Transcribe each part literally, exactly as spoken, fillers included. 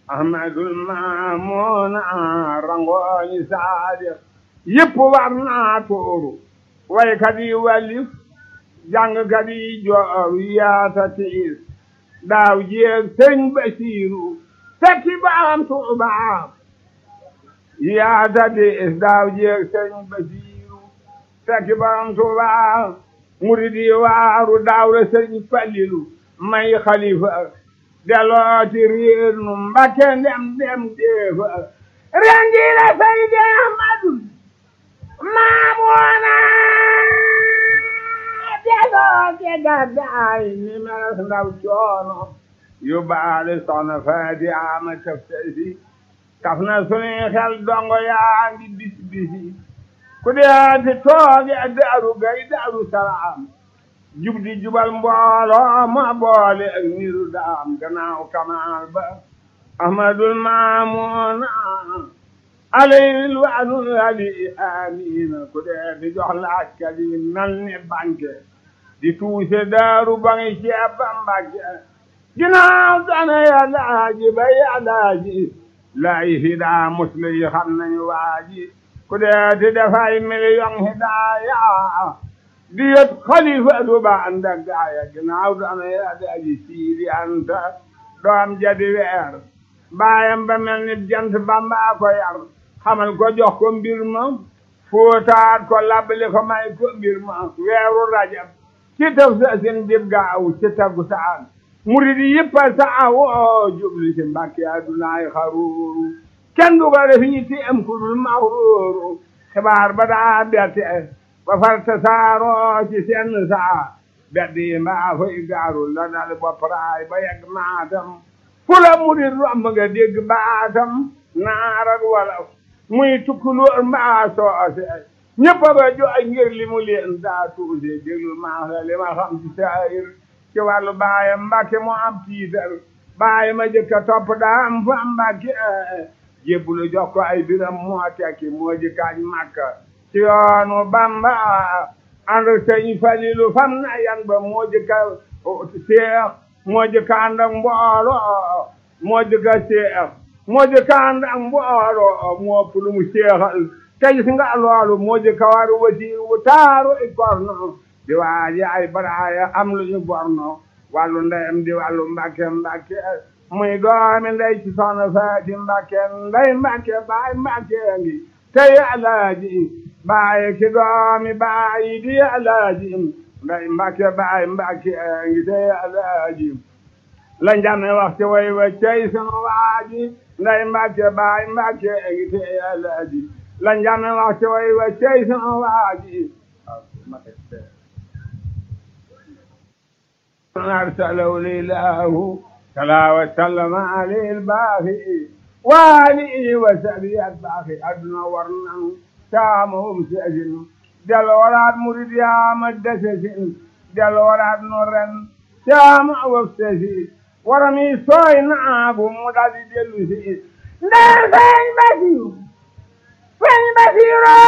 ahmadul maamuna rangooñi saadiq yëpp war naa tuuru waykat yi wàllif jàngkat yi joor yaata tiis daaw jéeg sëñ Basiiru fekki baam Tuubaa yaata tiis daaw jéeg sëñ Basiiru fekki baam Tuubaa murid yi waaru daaw la sëñ Falilu may xalifa delooti riir nu Mbakke ndem dem déefa rendi la Seydi Ahmadu Maamuna deloote gàddaay ni meres ndaw coono yóbbaale soxna Faati Ama tafsiri taf na sunuy xel dongo yaa ngi bis bisi ku deeti tooge Daaru Gay Daaru Salaam jub di jubal mbooloo ma boole ak niru daam gannaaw kamaal ba Ahmadul Maamuna alayhi waanul ali amiina ku deeti jox laajkat yi mel ni banque di tuuse daaru ba ngi ceeb ba Mbàkke ginnaaw dana yàllaaji ba yàllaaji laayi hidaa musli yi xam nañu waaji ku deeti dafay million hidaaya di yët xalifa du ba ànd ak gaaya ginnaaw dana yàllaaji siidi anta doom jadi weer baayam ba mel ni jant Bamba ko yar xamal ko jox ko mbir ma fóotaat ko labbali ko may ko mbir ma weeru rajab ci taf sa sin dib gaaw ci taggu saan murid yi yëpp sa woo jubli ci Mbàkke adunaay xaruuru kenn du ko def ñi ti am ku dul mawruuru xibaar ba daa bette ba far tasaaroo ci seen saa beddi mbaa fay gaaru la dal bopparaay ba yegg maatam fu la murid romb nga dégg baatam naar ak wolof muy tukkulóor mbaa soose ñëpp ba jooy ngir li mu leen daa tuuse déglu maa la li ma xam ci saayir ci wàllu baayam Mbàkke moo am tiitar baayam a jëkka topp daa am fa Mbàkke jébbulu jox ko ay biram moo tekki moo jëkkaañ Makka ci yoonu Bamba ànd sëñ Falilu fam na yan ba moo jëkka seex moo jëkka ànd ak mbooloo moo jëkka seex moo jëkka ànd ak mbooloo moo ëpp lu mu seexal te gis nga loolu moo jëkka war wasiir wu taaru i korno di waaji ay baraaya am lu ñu borno wàllu ndeyam di wàllu Mbàkke Mbàkke muy doomi ndey ci soxna Faati Mbàkke ndey Mbàkke baay Mbàkke ngi tey alaaji baay ki doomi baay di alaaji ndey Mbàkke baay Mbàkke ngi tey alaaji la njame wax ci way wa cey sunu waaji ndey Mbàkke baay Mbàkke ngi tey alaaji la njame wax ci way wa cey sunu waaji أرسله الإله صلى وسلم عليه الباقي وآله وسبي الباقي أدنى ورنا سامهم سجن دل وراد مريد يا مدسسين دل وراد نورن سام وفتسي ورمي سوين أبو مدد دلوسي ندر فين بسيرو فين بسيرو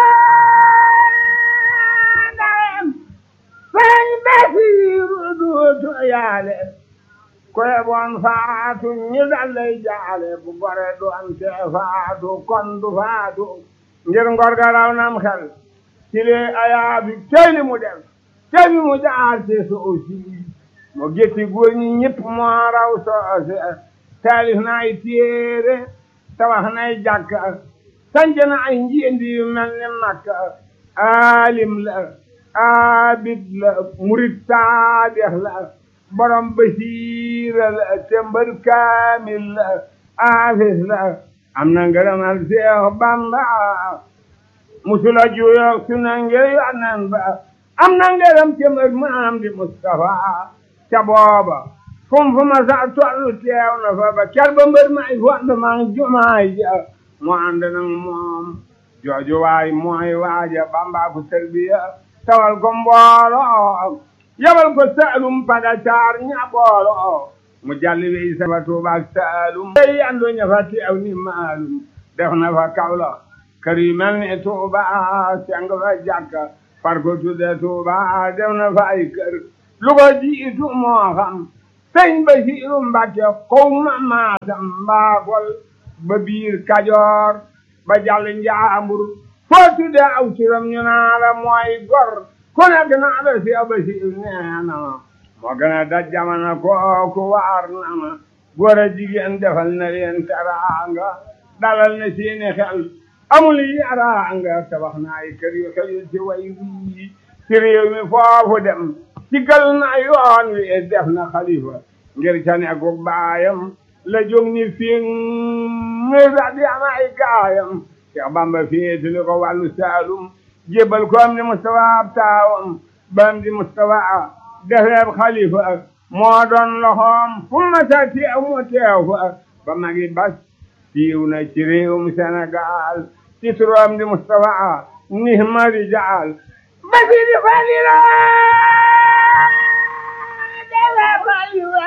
فين بسيرو duutu yaale koye bon faatu ñi dallay jaale bu gore doon te faatu kon du faatu ngir ngor ga raw nam xel ci le ayaabi teyli mu def teyli mu jaar ci soosi mo gétti góor ñi ñëpp moo raw soose taalif na ay téere tabax na ay jàkka sanc na ay njiendi yu mel ni Makka alim la abid la murid saadix la borom basiira la tembar kaamil la aafis la am na ngërëmal Seex Bamba musula juyoog su na ngir yonen ba am na ngërëm tembar maam di Mustafa ca booba fum fu ma sa tollu teew na fa ba ker ba mbër may fond ma jumaay ja mu ànd nag moom jooju waay mooy waaja Bamba ku tarbiya tawal ko mbooloo yabal ko Saalum pada caar ñabooloo mu jalli wey saba Tuuba ak Saalum tey andu ña fa teew ni maalum def na fa Kawlax kër yu mel ni Tuuba seng fa jàkka far ko tudde Tuuba def na fa ay kër lu ko jiitu moo xam sëñ Basiiru Mbàkke xaw ma maasam mbaakol ba biir Kajoor ba jàll Njaambur foo tudde aw turam ñu naa la mooy gor ku nekk naa la si Basiiru nee na ma moo gën a daj jamono kooku waar na ma góor a jigéen defal na leen teraanga dalal na seeni xel amul yaraanga tabax na ay kër yu xëyul ci way wii ci réew mi foofu dem ci gal na yoon wi def na xalifa ngir ca nekku baayam la jóg ni fi mi sax di am ay gaayam Cheikh Bamba féetali ko wàllu Saalum jébbal ko am di Mustafa ab taawam ba am di Mustafa defeeb xalifa moo doon loxoom fu ma sa teew mu teew fa ba magi bas siiw na ci réewum Sénégal ci turam di Mustafa nihma rijaal basi di falila defeeb xalifa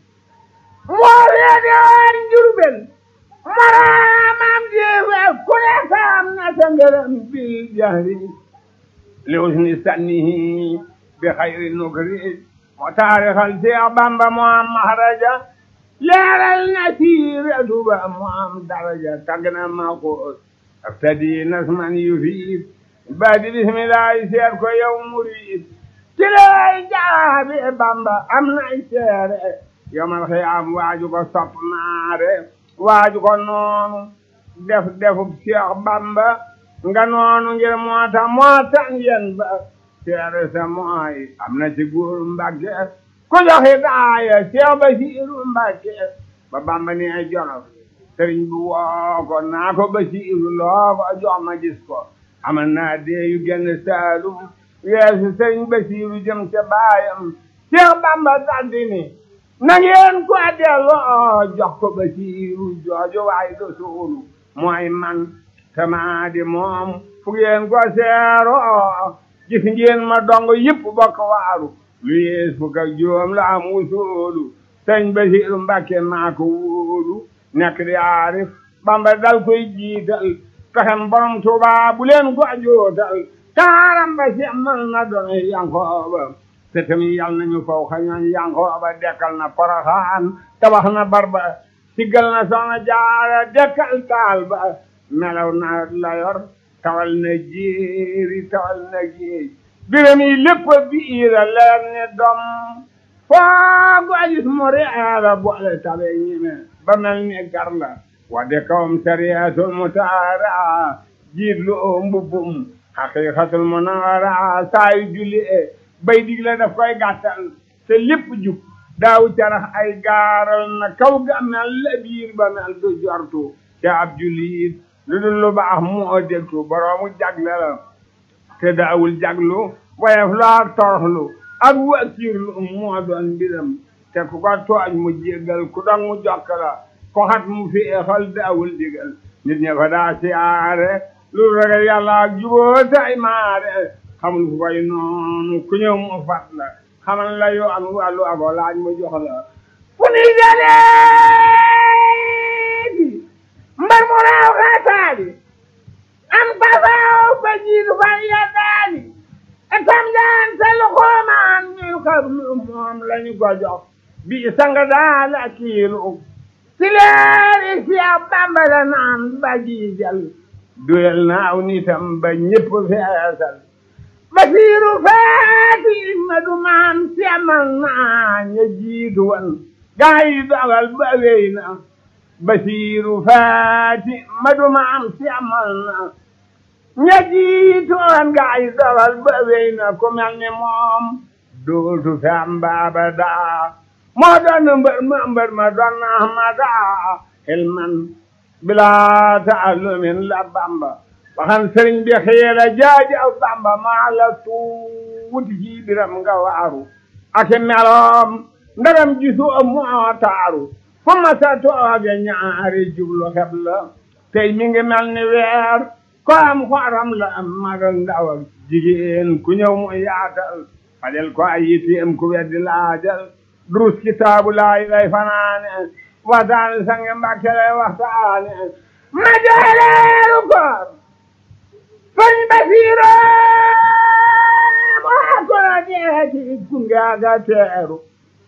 moo weedoon Jurbel maraamam jéefe ku ne saam na sa ngërëm bil jahri li usni sannihi bi xayri nukri moo taarixal Seex Bamba moo am mahraja leeral na siiratu ba moo am daraja tagg na maxuus aftadi nasman yufiid baadi bismillahi seet ko yow murid ci lay jaabi Bamba am nay seere yomal xiyaam waaju ko sopp maare waaju ko noonu def defub Seex Bamba nga noonu ngir moo tax moo tax yen ba seere sa mooy am na ci góor Mbàkke ku joxe daaya Seex Basiiru Mbàkke ba Bamba ni ay Jolof sëriñ bu woo ko naa ko Basiiru loo ko jox ma gis ko amal naa dee yu genn Saalum weesu sëriñ Basiiru jëm ca baayam Seex Bamba daldi ni na ngeen ko delloo jox ko Basiiru jooju waay do suulu mooy man sama di moom fu ngeen ko seeroo gis ngeen ma dongo yëpp bokk waaru lu yees fukk ak juróom la am wusoolu sëñ Basiiru Mbàkke maa ko wóolu nekk di aarif Bamba dal koy jiital pexem borom Tuubaa bu leen ko jootal taaram ba si mal na doon Yankooba te tamit yal nañu faw xañoon Yankooba dekkal na Poroxaan tabax na Barba siggal na Soxna Jaara dekkal taal ba melaw na la yor tawal na jéeri tawal na géej biram yi lépp biira leer ni dom foogu ajis mu reera boole tabe ñime ba mel ni gar la wadde kawam sariyatul mutaara jiit lu oo mbubbum haqiqatul munawara saayu julli e bay digle daf koy gàttal te lépp jub daaw carax ay gaaral na kaw ga mel la biir ba mel du jortu te ab julli lu dul lu baax moo dégtu boroomu jagle la te daawul jaglu woyof lu ak toroxlu ak wakiirlu moo doon mbiram te ku ko tooñ mu jéggal ku doon mu jokk la ko xat mu féexal daawul digal nit ña fa daa siyaare lu ragal yàlla ak juboo tay maare xamul fu koy noonu ku ñëw mu fat la xamal la yoon wàllu ako laaj mu jox la fu ni jaleeti mbar mu raaw xaataali am pasaaw ba jiitu fa yeddaali etam daan sa luxoomaan ñu xablu moom lañu ko jox bi sanga daal ak kiilu si leeri si ab Bamba la naan ba jiijal duyal na aw nitam ba ñépp feesal Basiiru faati ma du maam si amal naa ña jiitu wan gaa yi dogal ba wéy na Basiiru faati ma du maam si amal na ña jiitu wan gaa yi dogal ba wéy na ku mel ni moom dootu fi am baaba daa moo doon mbër ma mbër ma doon na Ahmada ilman bilaa taallumin la Bamba waxan sëriñ bi xiira jaaji aw Bamba maa la tuuti ci biram nga waaru ake meloom ndaram gisu moo taaru fu ma sa tooge ñaari jublu xeb la tey mi ngi mel ni weer ko am xoram la am mag ak ndaw ak jigéen ku ñëw mu yaatal fajal ko ay yitteem ku weddi laajal durus kitaabu laay lay fanaane waxtaane sange Mbàkke lay waxtaane ma jooleeru koor sëñ Basiiru moo ko la deeti gunge aga teeru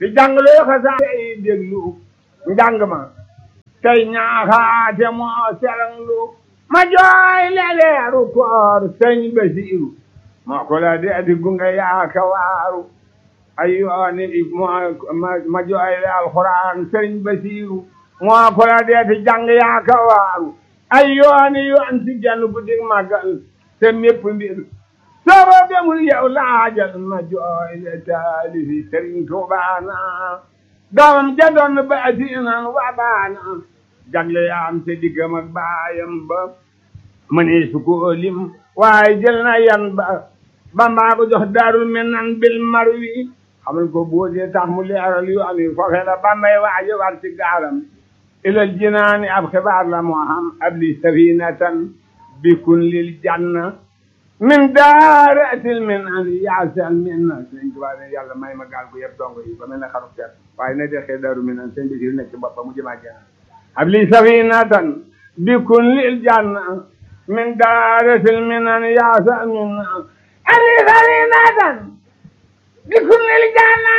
di jàng loo xasaa tey déglu njàng ma tey ñaaxaate moo seranglu ma jooy leleeru koor sëñ Basiiru moo ko la deeti gunge yaaka waaru ay yooni moo ma jooy le alxuraan sëñ Basiiru moo ko la deeti jàng yaaka waaru ay yooni yoon ci genn guddi màggal te mépp mbir soo demul yow laajal ma jooy le taalifi sëriñ Tuubaana doomam ja doon baasinan wa baana jagle yaam te diggam ak baayam ba mënee su ko lim waaye jël na yan ba Bamba ko jox Daarul Minan bil marwi xamal ko boodee tax mu leeral yu am yi foofee la Bambay waaje war ci gaalam ilal jinaani ab xibaar la moo xam ab li safinatan bikun lil janna min daaratil minan yaasal minna sëñ Tuubaa ne yàlla may ma gaal gu yëpp dongo yi ba mel ne xaru seet waaye na dexee Daarul Minan sëñ bi nekk ci boppam mu jëmaa janna ab li safinatan bikun lil janna min daaratil minan yaasal minna ab li safinatan bikun lil janna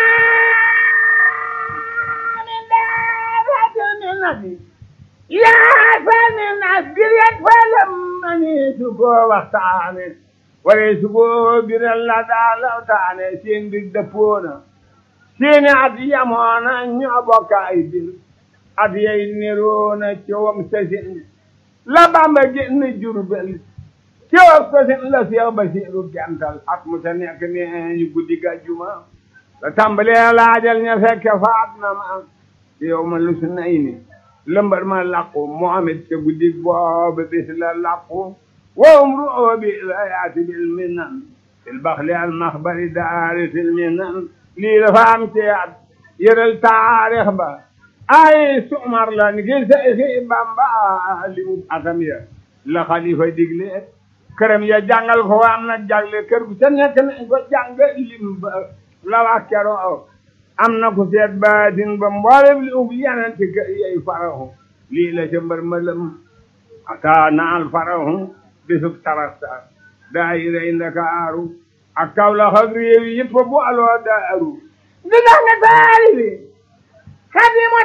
min daaratil minan yaasal minna giriyat falam mani su ko waxtaane waree su ko biral la daa lawtaane seen bir dëppoona seeni at yamoona ñoo bokk ay bir at yay niroona coowam sasin la Bamba génn Jurbel coowam sasin la Seex Basiiru gental at mu ta nekk ne ñu guddi gàjjuma la tàmbalee laajal ña fekke faat na ma yow ma lu su nay ni lëmbar ma làqu Muhammad ca guddi boobu bis la làqu wowum ru'oo bi layaati bil minan il baxli al maxbari daaritil minan lii dafa am ci at yëral taarix ba ay sumar la ni gi Seexi Bamba li mu atam ya la xalifa digle këram ya jàngal ko am na jagle kër gu ca nekk nañ ko jàng lim ba la wax keroo am na ku seet baatin ba mboolem li ub yeneen ci kër yey farahu lii la ca mbër mëlëm ata naal farahu bisub tarasta daayira yi Ndakaaru ak Kawlax ak réew yi yëpp bu aloo daaru di dax nga taari bi Xaadimu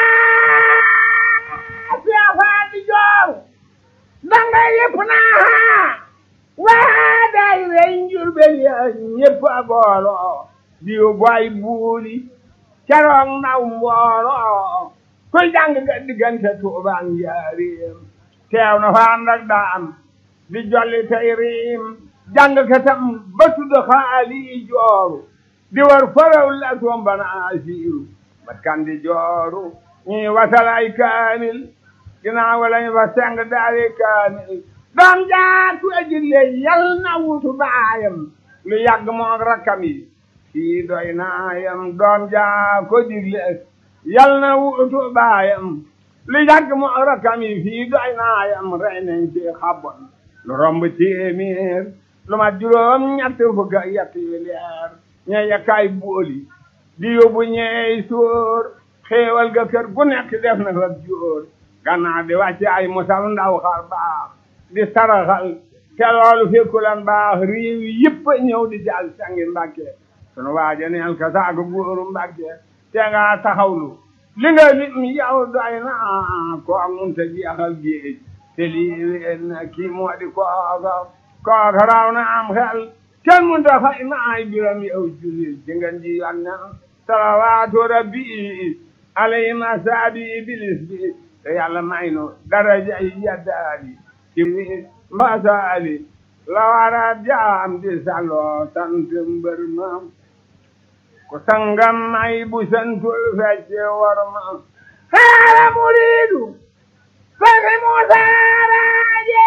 Rasuul di jooru danga yëpp naa waa daayira yi Njurbel ya ñëpp a booloo diw boy buuli keroog naw mbooloo kuy jàng ga diggante Tuubaa ak Njaaréem teew na fa ànd ak daam di jolli tey riim jàng katam ba tudd xaali jooru di war faraw la tombana asiiru bat kan di jooru ñii wasal ay kaamil ginnaaw lañ fa seng daari kaamil doom jaatu ejille yal na wutu baayam lu yàgg moog rakkam yi kii doy naayam doom jaa ko digle yal na wutu baayam lu yàgg moog rakkam yi fii doy naayam rey nañ ci xabon lu romb téeméer lu ma juróom ñett fukk ak yett yu leer ñe yakkaay booli di yóbbu ñeey sóor xéewal ga kër gu nekk def na fa jóor gannaaw di wàcce ay musal ndaw xar baax di saraxal te loolu fekkulan baax réew yëpp ñëw di jàll sangi Mbàkke sunu waaja neel ka saaku góoru Mbàkke te nga taxawlu li nga lim yow doy na ko mun ta jeexal géej te lii ween na kii moo di kooka kooka raw na am xel kenn mun ta fay na ay biram yow jullit ci ngeen ji yoon na salawaatu rabbi alayhi masaabi bilis bi te yàlla may nu daraja yi yaddaali ci mbasaali la wara jaam di salloo sant mbër ma ku sangam may bu santul fecce war ma xaala muriidu fexi musaaraaje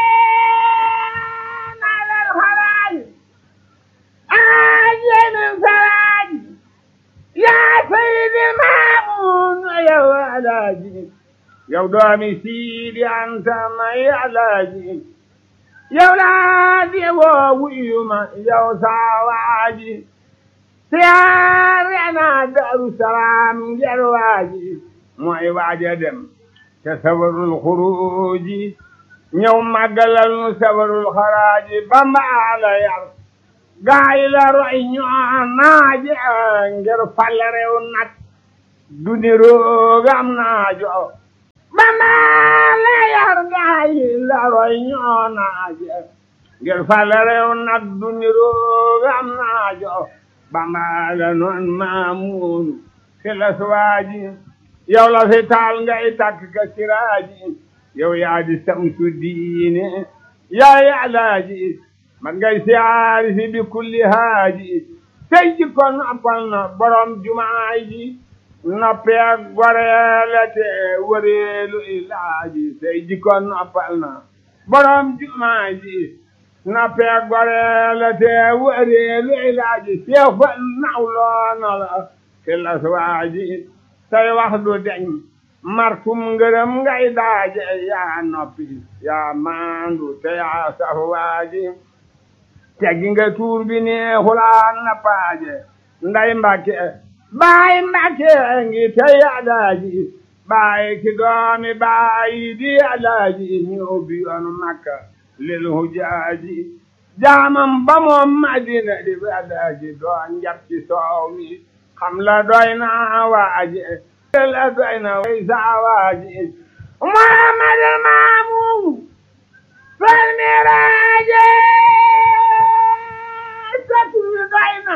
nalal xalaaji aaje min saraaji yaa sayyidil maamun yow alaaji yow doomi siidi anta may alaaji yow laa di woo wuyuma yow saawaaji siyaare naa Daaru Salaam ngir waaji mooy waaja dem te sabarul xuruuji ñëw màggalal nu sabarul xaraaji Bamba la yar gaa yi la roy ñoo naaje ngir fal réew nag du ni roog am naajo Bamba la yar gaa yi la roy ñoo naaje ngir fal réew nag du ni roog am naajo Bamba la noon Maamuunu fi la suwaaji yow la fi taal ngay takk ka siraaji yow yaa di samsu diine yaa yaalaaji man ngay siyaari si bi kulli haaji tey ji ko noppal na borom jumaa ji noppee goreele te wëreelu ilaaji tey ji ko noppal na borom jumaa ji noppee goreele te wëreelu ilaaji seefal nawloona la fi la suwaaji say wax du deñ martum ngërëm ngay daaje yaa noppi yaa maandu te yaa saf waaji teggi nga tuur bi neexulaan na paaje nday Mbàkke baay Mbàkke ngi tey alaaji baay ki doomi baay di alaaji ñu ubbi yoonu Makka lil hujaaji jaamam ba moom Madina di alaaji doon njab ci soow mi xam la doy na waaje la doy na way saa waaji Muhammadul Maamun fal miraaje satwi doy na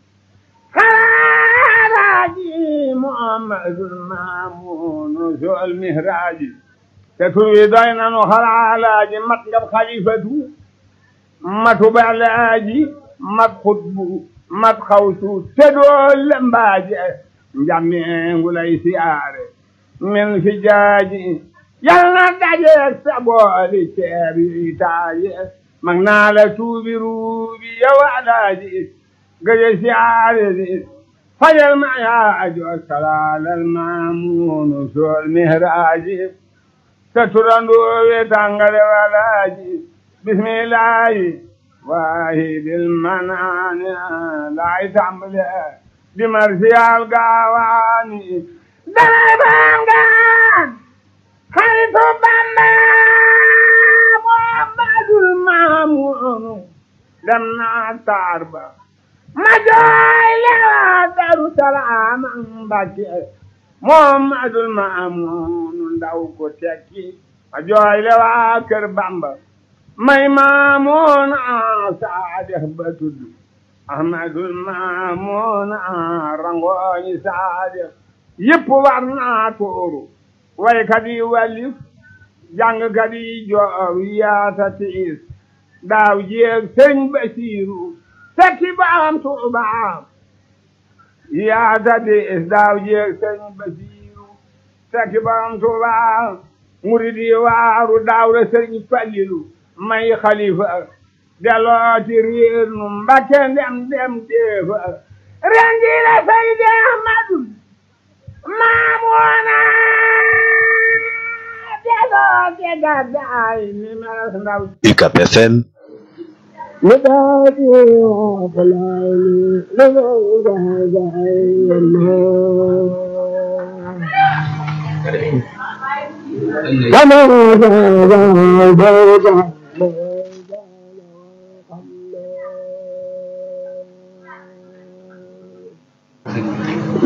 xalaaji Muhammadul Maamun fal miraaji satwi doy na no xalaaji mat nga xalifatu matu balaaji mat xutbu mat xawsu te doo lembaaje njammi ngu lay siyaare min fi jaaji yal na dajeek sa booli ceeb yi taaje mag naa la tuubi ruubi yow alaaji gëje siyaare si fajal ma yaajo salaalal Maamuunu sool mihraaji sa turandoowe tàngale walaaji bismillaahi waahibil manaani laay tàmbale di marsiyal gaawaani dalay bangaan xaritu Bamba Muhammadul Maamuunu dem naa taar ba ma jooy lewa Daru Salaam Mbàkke Muhammadul Maamuunu ndaw ko tekki ma jooy lewa kër Bamba may Maamuun Saadix ba tudd Ahmadul Maamuun rangooñi Saadix yëpp war naa tooru waykat yi wàllif jàngkat yi joor yaata tiis daaw jéeg sëñ Basiiru sekki baam Tuubaa yaata tiis daaw jéeg sëñ Basiiru sekki baam Tuubaa murid yi waaru daaw la sëñ Fallilu may xalifa delooti riir nu Mbàkke ndem dem deefa ren ji la Seydi Ahmadu Maamuuna delooti gàddaay ni melas ndaw U C A P F M mi daati falaani lama gàddaay